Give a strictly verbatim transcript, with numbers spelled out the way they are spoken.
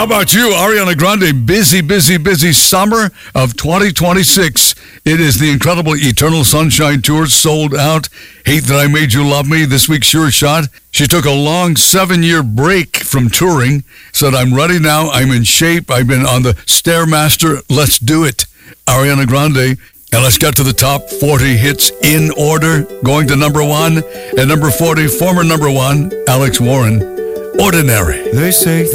How about you, Ariana Grande? Busy, busy, busy summer of twenty twenty-six. It is the incredible Eternal Sunshine Tour, sold out. Hate That I Made You Love Me, this week's Sure Shot. She took a long seven-year break from touring, said, I'm ready now, I'm in shape, I've been on the Stairmaster, let's do it. Ariana Grande. And let's get to the top forty hits in order, going to number one. At number forty, former number one, Alex Warren, Ordinary. They say